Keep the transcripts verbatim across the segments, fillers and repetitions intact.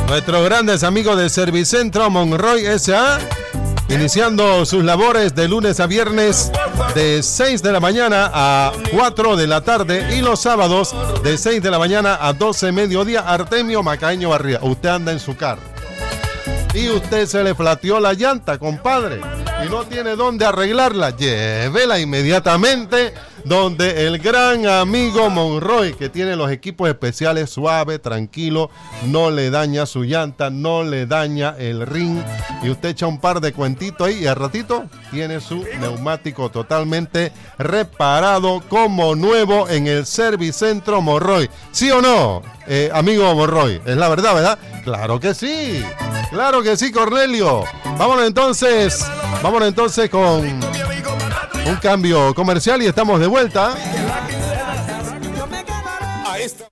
Nuestros grandes amigos de Servicentro Monroy S A, iniciando sus labores de lunes a viernes de seis de la mañana a cuatro de la tarde y los sábados de seis de la mañana a doce mediodía. Artemio Macaño Barría, usted anda en su carro y usted se le flateó la llanta, compadre, y no tiene dónde arreglarla, llévela inmediatamente donde el gran amigo Monroy, que tiene los equipos especiales, suave, tranquilo, no le daña su llanta, no le daña el ring, y usted echa un par de cuentitos ahí y al ratito tiene su neumático totalmente reparado como nuevo en el Servicentro Monroy. ¿Sí o no, eh, amigo Monroy? Es la verdad, ¿verdad? Claro que sí, claro que sí, Cornelio. Vámonos entonces, vámonos entonces con un cambio comercial y estamos de vuelta. A esta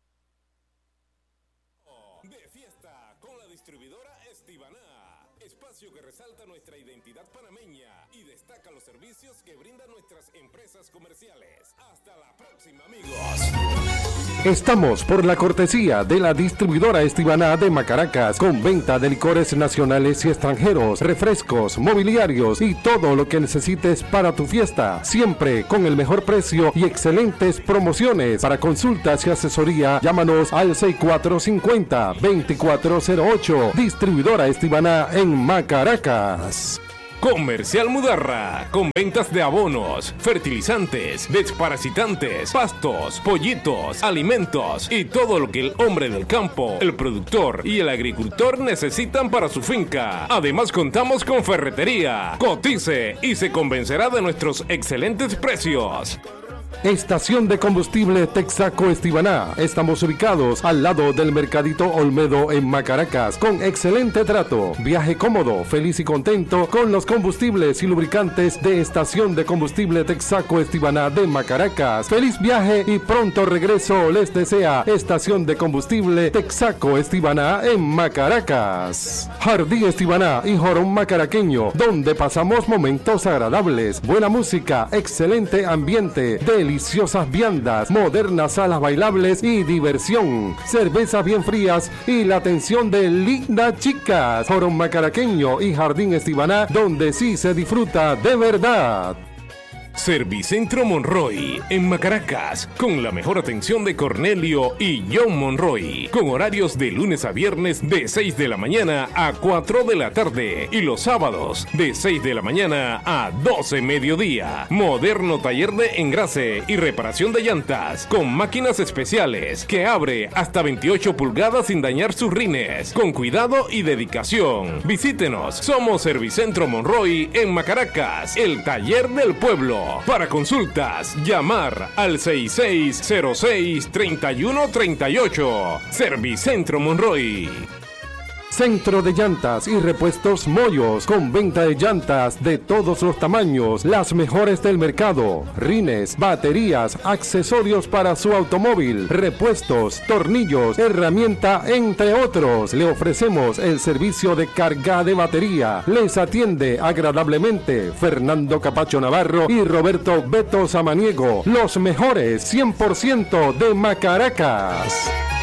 de fiesta con la distribuidora Estibaná, espacio que resalta nuestra identidad panameña y destaca los servicios que brindan nuestras empresas comerciales. Hasta la próxima, amigos. Estamos por la cortesía de la distribuidora Estibaná de Macaracas, con venta de licores nacionales y extranjeros, refrescos, mobiliarios y todo lo que necesites para tu fiesta, siempre con el mejor precio y excelentes promociones. Para consultas y asesoría, llámanos al seis cuatro cinco cero, dos cuatro cero ocho. Distribuidora Estibaná en Macaracas. Comercial Mudarra, con ventas de abonos, fertilizantes, desparasitantes, pastos, pollitos, alimentos y todo lo que el hombre del campo, el productor y el agricultor necesitan para su finca. Además contamos con ferretería. Cotice y se convencerá de nuestros excelentes precios. Estación de combustible Texaco Estibaná. Estamos ubicados al lado del Mercadito Olmedo en Macaracas, con excelente trato. Viaje cómodo, feliz y contento con los combustibles y lubricantes de Estación de combustible Texaco Estibaná de Macaracas. Feliz viaje y pronto regreso les desea Estación de combustible Texaco Estibaná en Macaracas. Jardín Estibaná y Jorón Macaraqueño, donde pasamos momentos agradables, buena música, excelente ambiente, deliciosas viandas, modernas salas bailables y diversión, cervezas bien frías y la atención de lindas chicas. Jorón Macaraqueño y Jardín Estibaná, donde sí se disfruta de verdad. Servicentro Monroy en Macaracas, con la mejor atención de Cornelio y John Monroy, con horarios de lunes a viernes de seis de la mañana a cuatro de la tarde y los sábados de seis de la mañana a doce mediodía. Moderno taller de engrase y reparación de llantas, con máquinas especiales que abre hasta veintiocho pulgadas sin dañar sus rines, con cuidado y dedicación. Visítenos, somos Servicentro Monroy en Macaracas, el taller del pueblo. Para consultas, llamar al seis seis cero seis, tres uno tres ocho. Servicentro Monroy. Centro de Llantas y Repuestos Moyos, con venta de llantas de todos los tamaños, las mejores del mercado, rines, baterías, accesorios para su automóvil, repuestos, tornillos, herramienta, entre otros. Le ofrecemos el servicio de carga de batería. Les atiende agradablemente Fernando Capacho Navarro y Roberto Beto Samaniego, los mejores cien por ciento de Macaracas.